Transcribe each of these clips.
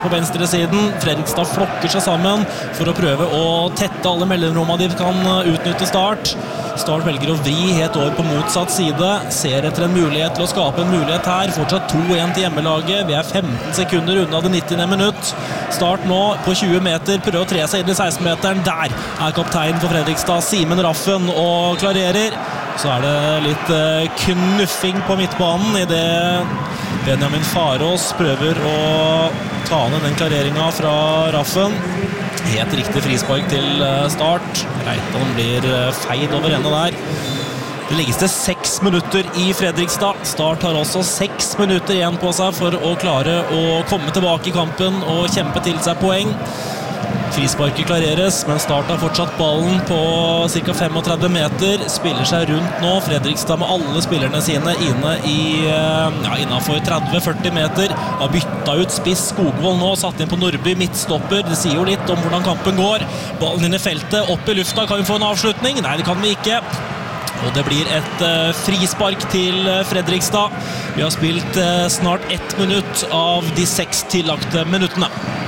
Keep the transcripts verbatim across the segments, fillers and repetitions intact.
På venstre siden, Fredrikstad flokker seg sammen for å prøve å tette alle mellomrommene de kan utnytte Start. Start velger å vri helt over på motsatt side, ser etter en mulighet til å skape en mulighet her, fortsatt to igjen til hjemmelaget, vi er femten sekunder unna det nittiende minutt. Start nå på tjue meter, prøver å tre seg inn i seksten-meteren, der er kapteinen for Fredrikstad, Simen Raffen, og klarerer. Så er det litt knuffing på midtbanen i det Benjamin Farås prøver å ta ned den klareringen fra Raffen. Helt riktig frispark til Start. Reitan blir feid over ende der. Det legges til seks minutter i Fredrikstad. Start har også seks minutter igjen på seg for å klare å komme tilbake i kampen og kjempe til seg poeng. Frisparket klareres, men Start har fortsatt ballen på ca. femogtredve meter, spiller seg rundt nå. Fredrikstad med alle spillerne sine inne i, ja, innenfor tretti til førti meter. Har byttet ut spiss Skogvold nå, satt inn på Nordby, midtstopper. Det sier jo litt om hvordan kampen går. Ballen inn i feltet, opp i lufta, kan vi få en avslutning? Nei, det kan vi ikke. Og det blir et uh, frispark til Fredrikstad. Vi har spilt uh, snart ett minutt av de seks tillagte minuttene.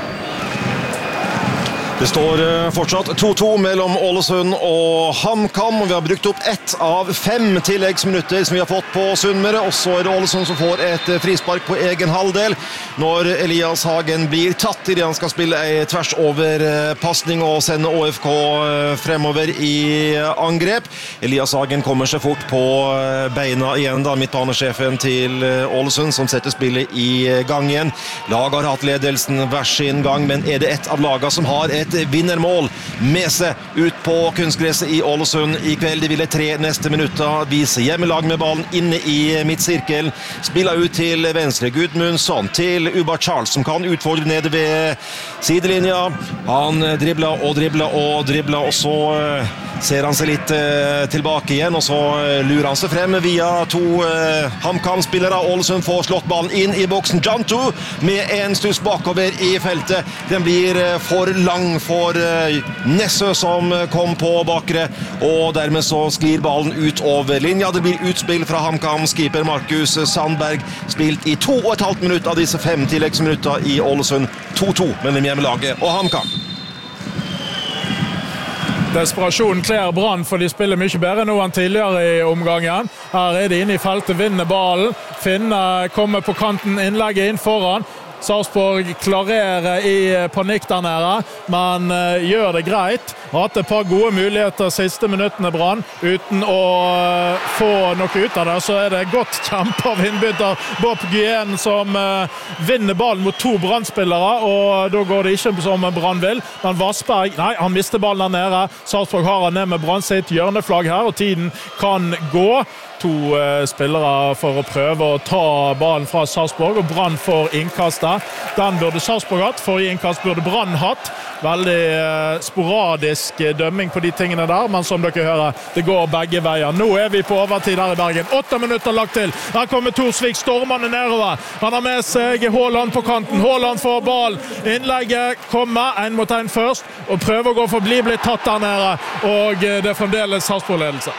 Det står fortsatt to to mellom Ålesund og HamKam, og vi har brukt opp ett av fem tilleggsminutter som vi har fått på Sunnmøre. Og så er det Ålesund som får et frispark på egen halvdel når Elias Hagen blir tatt i det han skal spille en tvers over passning og sende Å F K fremover i angrep. Elias Hagen kommer seg fort på beina igjen da, midtbanesjefen til Ålesund som setter spillet i gang igjen. Laget har hatt ledelsen hver sin gang, men er det et av lagene som har et vinnermål med seg ut på kunstgresset i Ålesund i kveld? De ville tre neste minutter vise hjemmelag med ballen inne i midtsirkelen. Spiller ut til venstre, Gudmundsson til Ubar Charles, som kan utfordre nede ved sidelinja. Han dribler og dribler og dribler, og så ser han seg litt tilbake igjen, og så lurer han seg frem via to HamKam-spillere. Ålesund får slått ballen inn i boksen. Jantu med en stuss bakover i feltet. Den blir for lang for Nessø som kom på bakre, og dermed så sklir ballen ut over linja. Det blir utspill fra HamKams keeper Markus Sandberg, spilt i to og et halvt minutt av disse fem tilleggsminutter i Ålesund. to to mellom hjemmelaget og HamKam. Desperasjonen kler Brann, for de spiller mye bedre nå enn tidligere i omgangen. Her er de inne i feltet, vinner ballen. Finne kommer på kanten, innlegget inn foran. Sarpsborg klarerer i panikk der nede, men uh, gjør det greit. Har hatt et par gode muligheter siste minuttene Brann, uten å uh, få noe ut av det. Så er det godt kjempe av innbytter Bob Guyen som uh, vinner ballen mot to Brann-spillere, og da går det ikke som Brann vil. Men Vassberg, nei, han mister ballen der nede. Sarpsborg har han ned med Brann sitt hjørneflagg her, og tiden kan gå. To uh, spillere for å prøve å ta ballen fra Sarpsborg, og Brann får innkastet. Den burde Sarpsborg hatt, forrige innkast burde Brann hatt. Veldig uh, sporadisk dømming på de tingene der, men som dere hører, det går begge veier. Nå er vi på overtid her i Bergen. Åtte minutter lagt til. Her kommer Torsvik stormende nedover. Han har med seg Haaland på kanten. Haaland får ball. Innlegget kommer, en mot en først, og prøver å gå forbi, blir tatt der nede, og uh, det er fremdeles Sarpsborg-ledelse.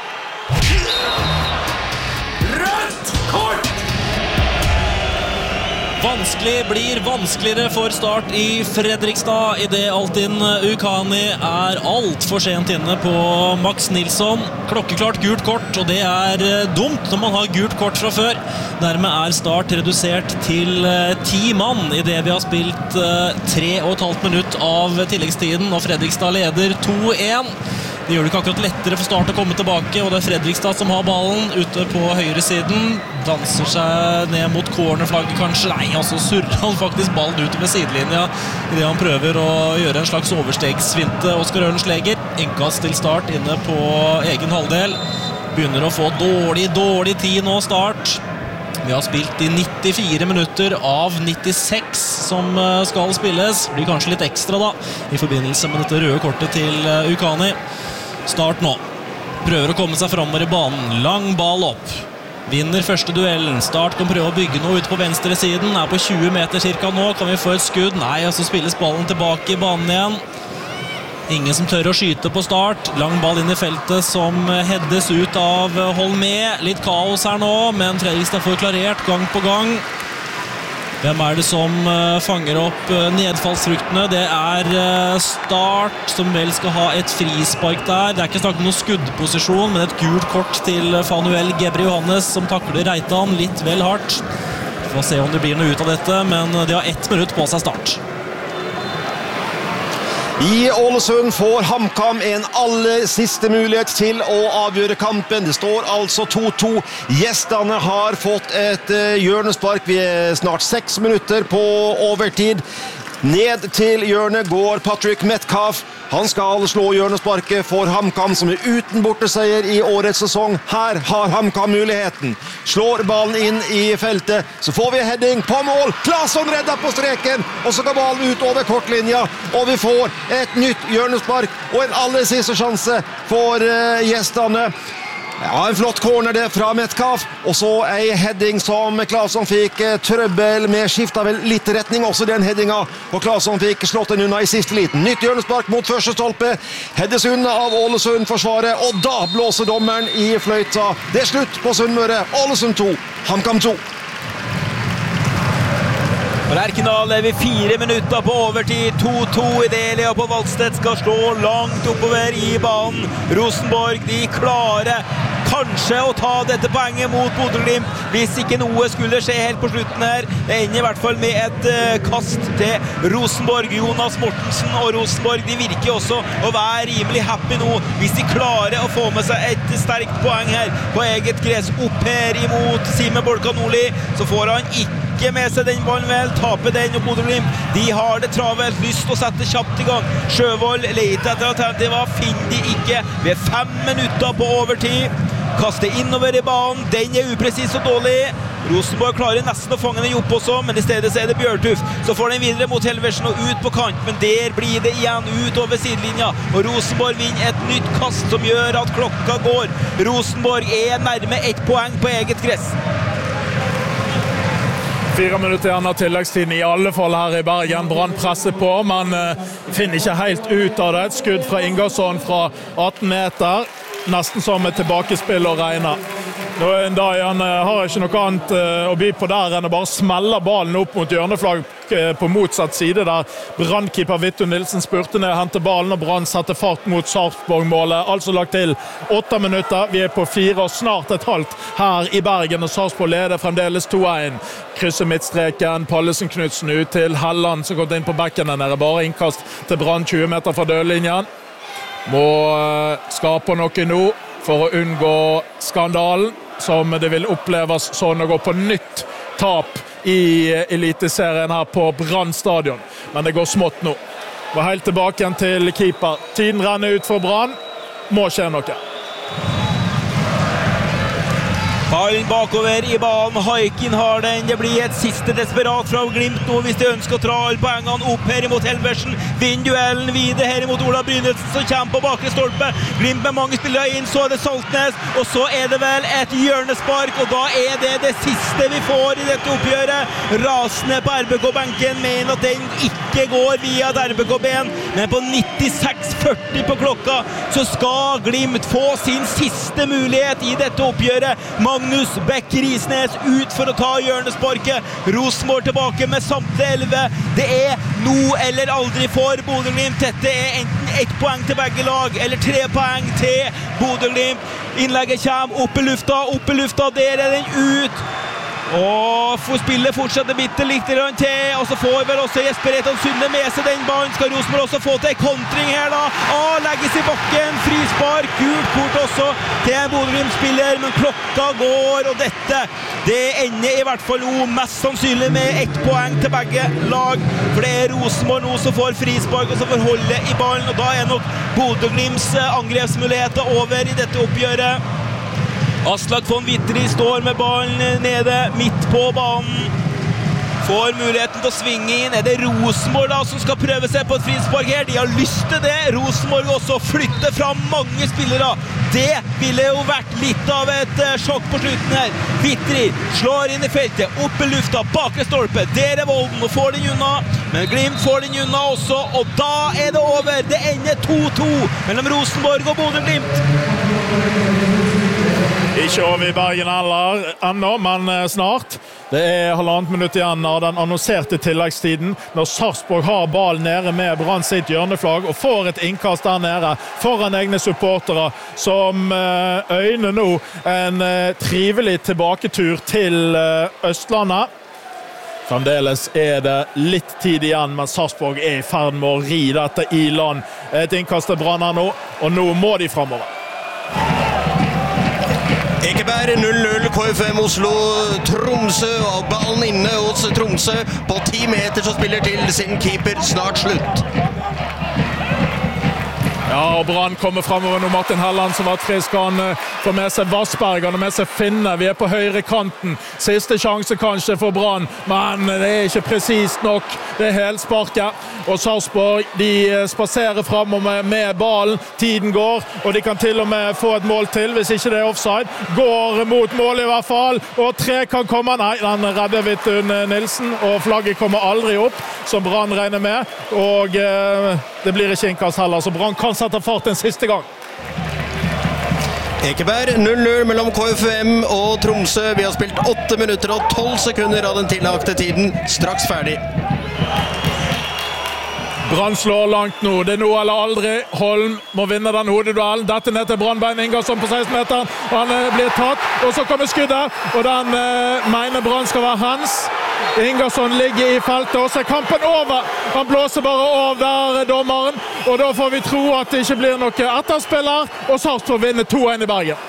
Vanskelig blir vanskeligere for Start i Fredrikstad i det Altin Ukani er alt for sent inne på Max Nilsson. Klokkeklart gult kort, og det er dumt når man har gult kort fra før. Dermed er Start redusert til ti mann i det vi har spilt tre og et halvt minutt av tilleggstiden, og Fredrikstad leder to én. Det gjør det ikke akkurat lettere for Start å komme tilbake, og det er Fredrikstad som har ballen ute på høyre siden. Danser seg ned mot cornerflagget kanskje. Nei, altså surrer han faktisk ballen ut ved sidelinja i det han prøver å gjøre en slags overstegsvinte. Oskar Ørnsleger, innkast til Start inne på egen halvdel. Begynner å få dårlig, dårlig tid nå Start. Vi har spilt i nittifire minutter av nittiseks som skal spilles. Det blir kanskje litt ekstra da, i forbindelse med dette røde kortet til Ukani. Start nå. Prøver å komme seg fremover i banen. Lang ball opp. Vinner første duellen. Start kan prøve å bygge noe ut på venstre siden. Er på tjue meter cirka nå. Kan vi få et skudd? Nei, og så spilles ballen tilbake i banen igjen. Ingen som tør å skyte på Start. Lang ball inn i feltet som heddes ut av Holmé. Litt kaos her nå, men Fredrikstad får klarert gang på gang. Hvem er det som uh, fanger opp uh, nedfallsfruktene? Det er uh, Start, som vel skal ha et frispark der. Det er ikke snakk om noen skuddposisjon, men et gult kort til Fanuel Gebre Johannes, som takler Reitan litt vel hardt. Vi får se om det blir noe ut av dette, men de har ett minutt på seg Start. I Ålesund får HamKam en aller siste mulighet til å avgjøre kampen. Det står altså to to. Gjestene har fått et hjørnespark. Vi er snart seks minutter på overtid. Ned til hjørnet går Patrick Metcalf. Han skal slå hjørnesparket for HamKam, som er uten borteseier i årets sesong. Her har HamKam muligheten. Slår ballen inn i feltet, så får vi heading på mål. Claesson redder på streken, og så går ballen ut over kortlinja, og vi får et nytt hjørnespark, og en aller siste sjanse for uh, gjestene. Ja, en flott corner det fra Metcalf, og så en heading som Claesson fikk trøbbel med, skiftet vel litt retning også den headinga, og Claesson fikk slått den unna i siste liten. Nytt hjørnespark mot første stolpe, heades unna av Ålesund-forsvaret, og da blåser dommeren i fløyta. Det er slutt på Sunnmøre. Ålesund to, HamKam to. På Lerkendal er vi fire minutter på overtid, to to. Idelia på Valstedt skal slå langt oppover i banen. Rosenborg, de klarer kanskje å ta dette poenget mot Bodø/Glimt, hvis ikke noe skulle skje helt på slutten her. Det ender i hvert fall med et uh, kast til Rosenborg. Jonas Mortensen og Rosenborg, de virker også å være rimelig happy nå, hvis de klarer å få med seg et sterkt poeng her på eget gress. Opp her imot Simen Bolka Nordli, så får han ikke ikke med seg den ballen vel, taper den, og Bodø/Glimt, de har det travelt, lyst å sette kjapt i gang. Sjøvold leter etter alternativer, finner de ikke. Vi er fem minutter på overtid, kaster innover i banen, den er upresis og dårlig. Rosenborg klarer nesten å fange den opp også, men i stedet så er det Bjørtuf. Så får den videre mot Helversen og ut på kant, men der blir det igjen ut over sidelinja, og Rosenborg vinner et nytt kast som gjør at klokka går. Rosenborg er nærme ett poeng på eget gress. Fire minutter igjen av tilleggstiden, i alle fall her i Bergen. Brann presser på, men uh, finner ikke helt ut av det. Et skudd fra Ingersson fra atten meter, nesten som et tilbakespill å regne. Nå en dag han uh, har ikke noe annet uh, å by på der enn å bare smelle ballen opp mot hjørneflagg uh, på motsatt side, der brannkeeper Vittu Nilsen spurte ned, hente ballen, og Brann setter fart mot Sarpsborg-målet. Altså lagt til åtte minutter. Vi er på fire og snart et halvt her i Bergen, og Sarpsborg leder fremdeles to en. Krysser midtstreken, Pallesen Knudsen ut til Helland, som gått inn på bekken der nede. Bare innkast til Brann tjue meter fra dødlinjen. Må uh, skape noe nå for å unngå skandalen, som det vil oppleves sånn å gå på nytt tap i eliteserien her på Brann stadion. Men det går smått nå. Var helt tilbake igjen til keeper. Tiden renner ut for Brann. Må skje noe. Ballen bakover i banen, Haikin har den, det blir et siste desperat fra Glimt nå hvis de ønsker å dra alle poengene opp her imot Helversen, vinner duellen videre her imot Ola Brynildsen som kommer på bakre stolpe, Glimt med mange spillere inn, så er det Saltnes, og så er det vel et hjørnespark, og da er det det siste vi får i dette oppgjøret. Rasende på R B K-benken mener at den ikke går via et R B K-ben, men på nittiseks førti på klokka så skal Glimt få sin siste mulighet i dette oppgjøret. Magnus Beck Risnes ut for å ta hjørnesparket. Rosenborg tilbake med samtlige elleve. Det er nå eller aldri for Bodø/Glimt. Dette er enten ett poeng til begge lag, eller tre poeng til Bodø/Glimt. Innlegget kommer opp i lufta, opp i lufta, der er den ut. Og får spille fortsatte bitte litt til, og så får vel også Jesper Reitan Sunde med seg den ballen. Skal Rosenborg også få til en kontring her da? Å, legges i bakken, frispark, gult kort også til en Bodø/Glimt-spiller, men klokka går, og dette, det ender i hvert fall nå mest sannsynlig med ett poeng til begge lag, for det er Rosenborg nå som får frispark og som får holde i ballen, og da er nok Bodø/Glimts angrepsmuligheter over i dette oppgjøret. Aslak von Witteri står med ballen nede, midt på banen. Får muligheten til å svinge inn. Er det Rosenborg da som skal prøve seg på et frispark her? De har lyst til det. Rosenborg også flytter fram mange spillere. Det ville jo vært litt av et sjokk på slutten her. Witteri slår inn i feltet, opp i lufta, bakre stolpe. Der er Volden og får den unna. Men Glimt får den unna også, og da er det over. Det ender to to mellom Rosenborg og Bodø/Glimt. Ikke over i Bergen heller ennå, men snart. Det er halvannet minutt igjen av den annonserte tilleggstiden, når Sarpsborg har ball nede med Brann sitt hjørneflagg og får et innkast der nede foran egne supportere, som øyner nå en trivelig tilbaketur til Østlandet. Fremdeles er det litt tid igjen, men Sarpsborg er i ferd med å ri dette i land. Et innkast til Brann her nå, og nå må de fremover. Ekeberg null null, K F M Oslo, Tromsø, og ballen inne hos Tromsø. På ti meter så spiller til sin keeper, snart slutt. Ja, og Brann kommer fremover nå. Martin Helland som var frisk, han får med seg Vassberg, han har med seg Finne. Vi er på høyre kanten. Siste sjanse kanskje for Brann, men det er ikke presist nok. Det er helsparket. Og Sarpsborg, de spaserer fremover med ballen. Tiden går, og de kan til og med få et mål til, hvis ikke det er offside. Går mot mål i hvert fall, og tre kan komme. Nei, den redder Vidtun Nilsen, og flagget kommer aldri opp, som Brann regner med. Og eh, det blir ikke innkast heller, så Brann kan sette fart en siste gang. Ekeberg null null mellom K F M og Tromsø. Vi har spilt åtte minutter og tolv sekunder av den tillagte tiden. Straks ferdig. Brann slår langt nå. Det er nå eller aldri. Holm må vinne den hodeduellen. Dette ned til Brannbein Ingersson på seksten meter. Han blir tatt, og så kommer skuddet. Og den eh, mener Brann skal være hans. Ingersson ligger i feltet, og så er kampen over. Han blåser bare av der, dommeren. Og da får vi tro at det ikke blir noe etterspiller, og Sarpsborg vinner to en i Bergen.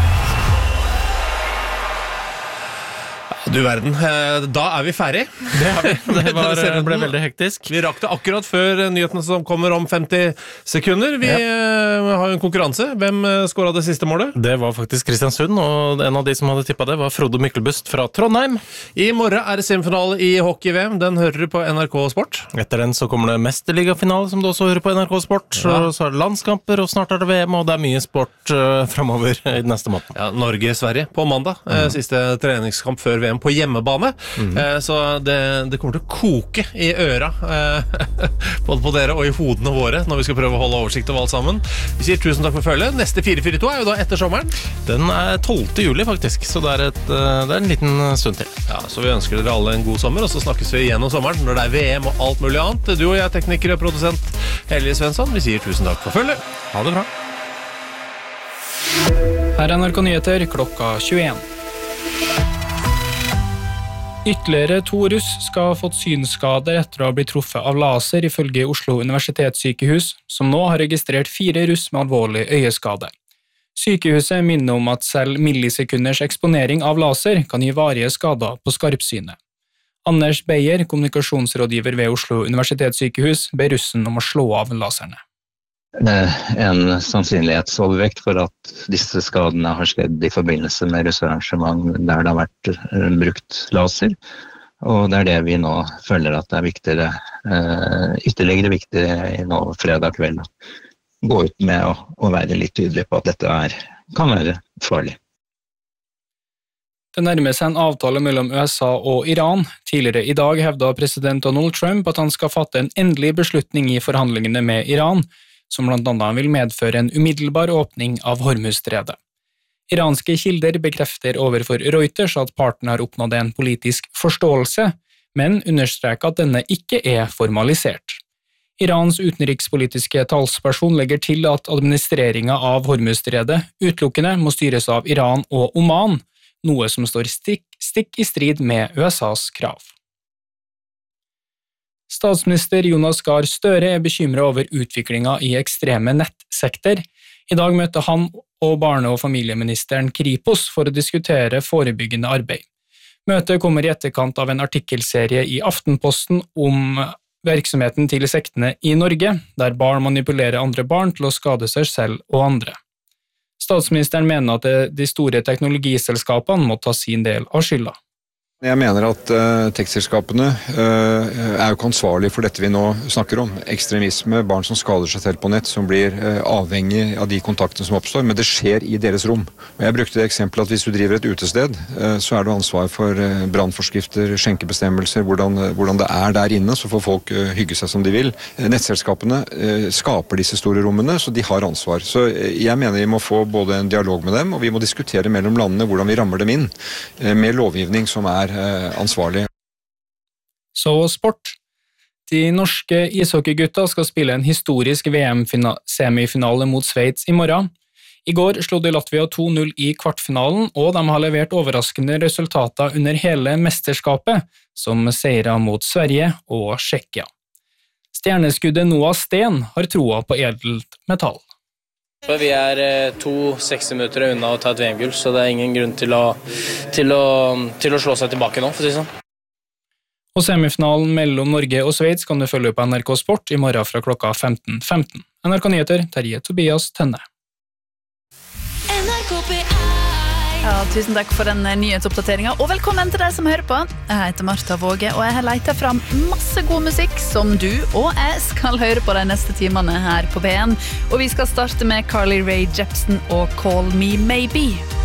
Du verden, da er vi ferdig. Det er vi. Det var, ble veldig hektisk. Vi rakk det akkurat før nyhetene som kommer om femti sekunder. Vi ja. har jo en konkurranse. Hvem skåret det siste målet? Det var faktisk Kristiansund, og en av de som hadde tippet det var Frode Myklebust fra Trondheim. I morgen er det semifinale i hockey-V M. Den hører du på N R K Sport. Etter den så kommer det mesterligafinale, som du også hører på N R K Sport. Ja. Så er det landskamper, og snart er det V M, og det er mye sport uh, fremover i den neste måneden. Ja, Norge-Sverige på mandag. Mm. Siste treningskamp før V M på hjemmebane, mm. eh, så det, det kommer til å koke i øra eh, både på dere og i hodene våre når vi skal prøve å holde oversikt over alt sammen. Vi sier tusen takk for følget. Neste fire fire to er jo da etter sommeren. Den er tolvte juli faktisk, så det er, et, det er en liten stund til. Ja, så vi ønsker dere alle en god sommer, og så snakkes vi igjen om sommeren når det er V M og alt mulig annet. Du og jeg, tekniker og produsent Helge Svensson, vi sier tusen takk for følget. Ha det bra. Her er N R K Nyheter klokka tjueen. Ytterligere to russ skal ha fått synskader etter å ha blitt truffet av laser ifølge Oslo universitetssykehus, som nå har registrert fire russ med alvorlig øyeskade. Sykehuset minner om at selv millisekunders eksponering av laser kan gi varige skader på skarpsynet. Anders Beyer, kommunikasjonsrådgiver ved Oslo universitetssykehus, ber russen om å slå av laserne. En sannsynlighetsovervekt for at disse skadene har skjedd i forbindelse med russearrangement der det har vært brukt laser, og det er det vi nå føler at det er viktigere, ytterligere viktigere nå fredag kveld å gå ut med å, å være litt tydelig på at dette er, kan være farlig. Det nærmer seg en avtale mellom U S A og Iran. Tidligere i dag hevdet president Donald Trump at han skal fatte en endelig beslutning i forhandlingene med Iran, som blant annet vil medføre en umiddelbar åpning av Hormuzstredet. Iranske kilder bekrefter overfor Reuters at parten har oppnådd en politisk forståelse, men understreker at denne ikke er formalisert. Irans utenrikspolitiske talsperson legger til at administreringen av Hormuzstredet utelukkende må styres av Iran og Oman, noe som står stikk, stikk i strid med U S A's krav. Statsminister Jonas Gahr Støre er bekymret over utviklingen i ekstreme nettsekter. I dag møtte han og barne- og familieministeren Kripos for å diskutere forebyggende arbeid. Møtet kommer i etterkant av en artikkelserie i Aftenposten om virksomheten til sektene i Norge, der barn manipulerer andre barn til å skade seg selv og andre. Statsministeren mener at de store teknologiselskapene må ta sin del av skylda. Jeg mener at uh, tekstselskapene uh, er jo ikke ansvarlig for dette vi nå snakker om. Ekstremisme, barn som skader seg selv på nett, som blir uh, avhengig av de kontaktene som oppstår, men det skjer i deres rom. Og jeg brukte det eksempelet at hvis du driver et utested, uh, så er du ansvar for uh, brannforskrifter, skjenkebestemmelser, hvordan, uh, hvordan det er der inne, så får folk uh, hygge seg som de vil. Uh, nettselskapene uh, skaper disse store rommene, så de har ansvar. Så uh, jeg mener vi må få både en dialog med dem, og vi må diskutere mellom landene hvordan vi rammer dem inn, uh, med lovgivning som er ansvarlig. Så sport. De norske ishockeygutta skal spille en historisk V M-semifinale mot Sveits i morgen. I går slo de Latvia to null i kvartfinalen, og de har levert overraskende resultater under hele mesterskapet, som seirer mot Sverige og Tsjekkia. Stjerneskuddet Noah Sten har troa på edelt metall. Vi er to seksti minutter unna å ta et V M-gull, så det er ingen grunn til å, til å, til å slå seg tilbake nå, for å si sånn. Og semifinalen mellom Norge og Sveits kan du følge på N R K Sport i morgen fra klokka femten femten. N R K Nyheter, Terje Tobias Tønne. Ja, tusen takk for den nyhetsoppdateringen, og velkommen til deg som hører på. Jeg heter Martha Våge, og jeg har letet fram masse god musikk som du og jeg skal høre på de neste timene her på B N. Og vi skal starte med Carly Rae Jepsen og Call Me Maybe.